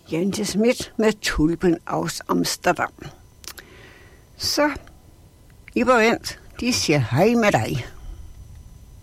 Jente Schmidt med Tulpen aus Amsterdam. Så, Ib og Vent, de siger hej med dig.